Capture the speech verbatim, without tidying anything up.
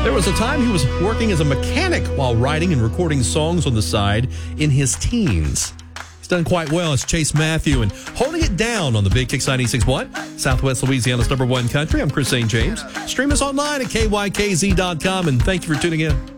There was a time he was working as a mechanic while writing and recording songs on the side in his teens. He's done quite well as Chase Matthew and holding it down on the Big Kix ninety-six point one, Southwest Louisiana's number one country. I'm Chris Saint James. Stream us online at K Y K Z dot com, and thank you for tuning in.